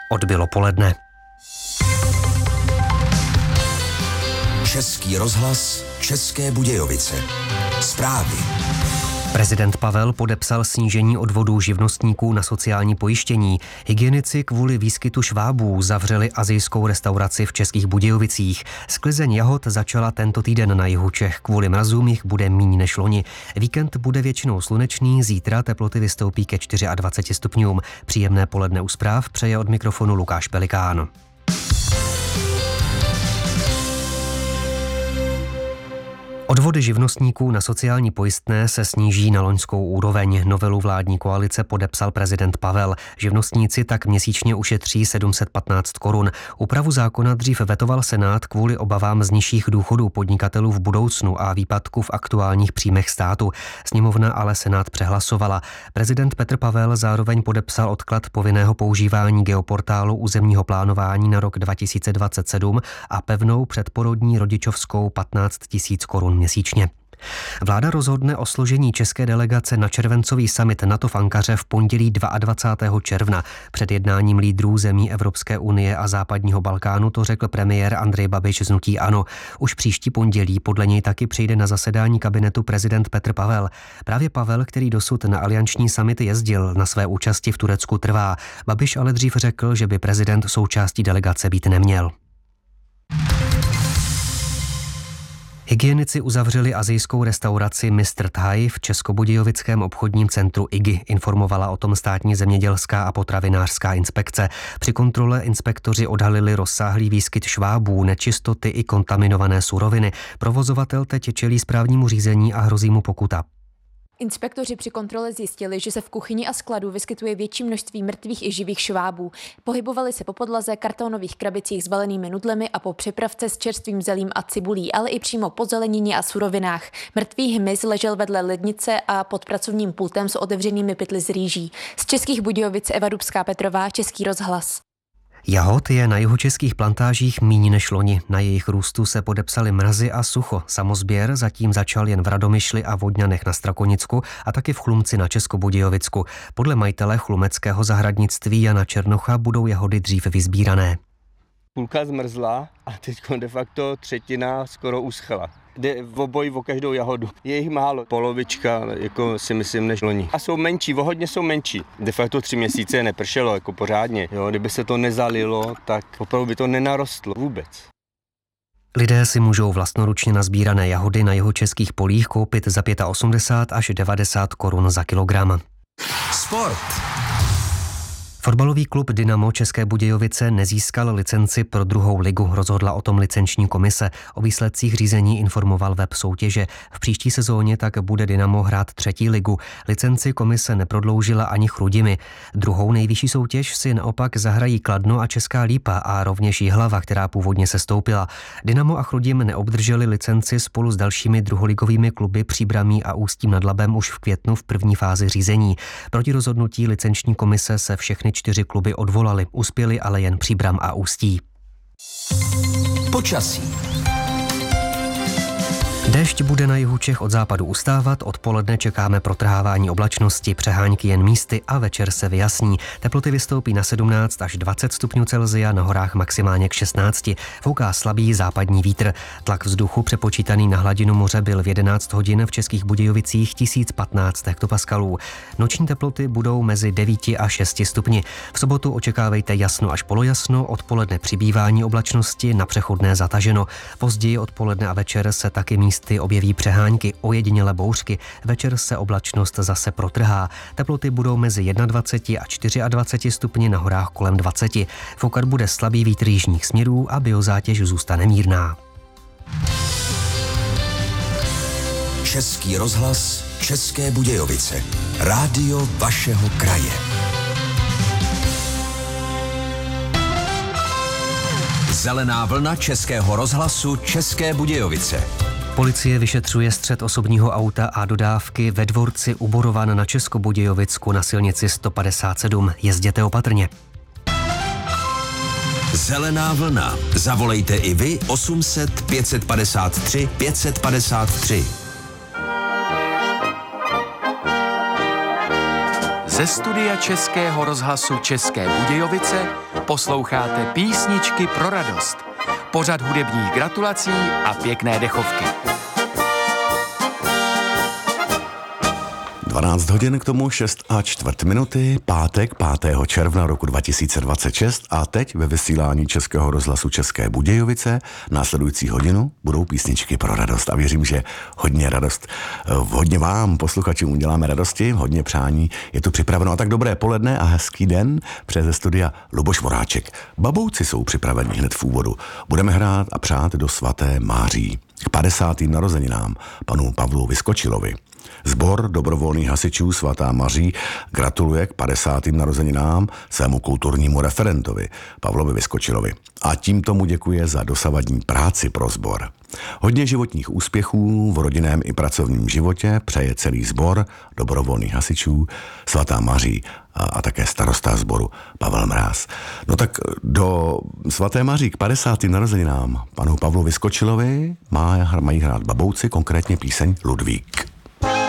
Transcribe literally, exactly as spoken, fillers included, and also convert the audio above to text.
Odbylo poledne. Český rozhlas, České Budějovice. Zprávy. Prezident Pavel podepsal snížení odvodů živnostníků na sociální pojištění. Hygienici kvůli výskytu švábů zavřeli asijskou restauraci v Českých Budějovicích. Sklizeň jahod začala tento týden na jihu Čech. Kvůli mrazům jich bude míň než loni. Víkend bude většinou slunečný, zítra teploty vystoupí ke dvaceti čtyřem stupňům. Příjemné poledne u zpráv přeje od mikrofonu Lukáš Pelikán. Odvody živnostníků na sociální pojistné se sníží na loňskou úroveň. Novelu vládní koalice podepsal prezident Pavel. Živnostníci tak měsíčně ušetří sedm set patnáct korun. Úpravu zákona dřív vetoval Senát kvůli obavám z nižších důchodů podnikatelů v budoucnu a výpadku v aktuálních příjmech státu. Sněmovna ale Senát přehlasovala. Prezident Petr Pavel zároveň podepsal odklad povinného používání geoportálu územního plánování na rok dva tisíce dvacet sedm a pevnou předporodní rodičovskou patnáct tisíc korun měsíčně. Vláda rozhodne o složení české delegace na červencový summit NATO v Ankaře v pondělí dvacátého druhého června. Před jednáním lídrů zemí Evropské unie a západního Balkánu to řekl premiér Andrej Babiš z hnutí ANO. Už příští pondělí podle něj taky přijde na zasedání kabinetu prezident Petr Pavel. Právě Pavel, který dosud na alianční summit jezdil, na své účasti v Turecku trvá. Babiš ale dřív řekl, že by prezident součástí delegace být neměl. Hygienici uzavřeli asijskou restauraci mister Thai v českobudějovickém obchodním centru I G I, informovala o tom státní zemědělská a potravinářská inspekce. Při kontrole inspektoři odhalili rozsáhlý výskyt švábů, nečistoty i kontaminované suroviny. Provozovatel teď čelí správnímu řízení a hrozí mu pokuta. Inspektoři při kontrole zjistili, že se v kuchyni a skladu vyskytuje větší množství mrtvých i živých švábů. Pohybovali se po podlaze, kartonových krabicích s balenými nudlemi a po přepravce s čerstvým zelím a cibulí, ale i přímo po zelenině a surovinách. Mrtvý hmyz ležel vedle lednice a pod pracovním pultem s otevřenými pytly z rýží. Z Českých Budějovic Eva Dubská-Petrová, Český rozhlas. Jahod je na jihočeských plantážích míň než loni. Na jejich růstu se podepsaly mrazy a sucho. Samozběr zatím začal jen v Radomyšli a Vodňanech na Strakonicku a taky v Chlumci na Českobudějovicku. Podle majitele chlumeckého zahradnictví Jana Černocha budou jahody dřív vyzbírané. Půlka zmrzla a teď de facto třetina skoro uschla. Jde v obojí o každou jahodu. Je jich málo, polovička, jako si myslím, než loni. A jsou menší, o hodně jsou menší. De facto tři měsíce nepršelo, jako pořádně. Jo, kdyby se to nezalilo, tak opravdu by to nenarostlo vůbec. Lidé si můžou vlastnoručně nazbírané jahody na jihočeských polích koupit za osmdesát pět až devadesát korun za kilogram. Sport. Fotbalový klub Dynamo České Budějovice nezískal licenci pro druhou ligu, rozhodla o tom licenční komise. O výsledcích řízení informoval web soutěže. V příští sezóně tak bude Dynamo hrát třetí ligu. Licenci komise neprodloužila ani Chrudimi. Druhou nejvyšší soutěž si naopak zahrají Kladno a Česká Lípa a rovněž Jihlava, která původně sestoupila. Dynamo a Chrudim neobdrželi licenci spolu s dalšími druholigovými kluby Příbramí a Ústím nad Labem už v květnu v první fázi řízení. Proti rozhodnutí licenční komise se všechny čtyři kluby odvolali, uspěli ale jen Příbram a Ústí. Počasí. Déšť bude na jihu Čech od západu ustávat, odpoledne čekáme protrhávání oblačnosti, přehánky jen místy a večer se vyjasní. Teploty vystoupí na sedmnáct až dvacet stupňů Celsia, na horách maximálně k šestnácti. Fouká slabý západní vítr. Tlak vzduchu přepočítaný na hladinu moře byl v jedenáct hodin v Českých Budějovicích tisíc patnáct hektopaskalů. Noční teploty budou mezi devíti a šesti stupni. V sobotu očekávejte jasno až polojasno, odpoledne přibývání oblačnosti, na přechodné zataženo. Později odpoledne a večer se taky místy objeví přehánky, ojedinělé bouřky. Večer se oblačnost zase protrhá. Teploty budou mezi dvaceti jedním a dvaceti čtyřmi stupni, na horách kolem dvaceti. Foukat bude slabý vítr jižních směrů a biozátěž zůstane mírná. Český rozhlas, České Budějovice. Rádio vašeho kraje. Zelená vlna Českého rozhlasu České Budějovice. Policie vyšetřuje střet osobního auta a dodávky ve dvorci u Borovan na Českobudějovicku na silnici sto padesát sedm. Jezděte opatrně. Zelená vlna. Zavolejte i vy osm set pět set padesát tři pět set padesát tři. Ze studia Českého rozhlasu České Budějovice posloucháte Písničky pro radost. Pořad hudebních gratulací a pěkné dechovky. dvanáct hodin k tomu, šest a čtvrt minuty, pátek pátého června roku dva tisíce dvacet šest a teď ve vysílání Českého rozhlasu České Budějovice následující hodinu budou písničky pro radost a věřím, že hodně radost, hodně vám, posluchačům, uděláme radosti, hodně přání, je tu připraveno a tak dobré poledne a hezký den přes studia Luboš Moráček. Babouci jsou připraveni hned v úvodu. Budeme hrát a přát do svaté Máří k padesátým narozeninám panu Pavlu Vyskočilovi. Sbor dobrovolných hasičů Svatá Maří gratuluje k padesátým narozeninám svému kulturnímu referentovi Pavlovi Vyskočilovi a tímto mu děkuje za dosavadní práci pro sbor. Hodně životních úspěchů v rodinném i pracovním životě přeje celý sbor dobrovolných hasičů Svatá Maří a, a také starosta sboru Pavel Mráz. No tak do Svaté Maří k padesátým narozeninám panu Pavlu Vyskočilovi má, mají hrát babouci, konkrétně píseň Ludvík.